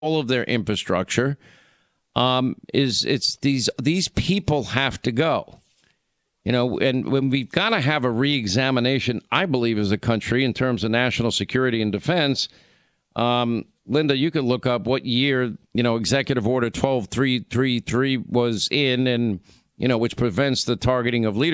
all of their infrastructure. It's these people have to go. And when we've got to have a reexamination, I believe, as a country in terms of national security and defense. Linda, you could look up what year, Executive Order 12333 was in, and, which prevents the targeting of leaders.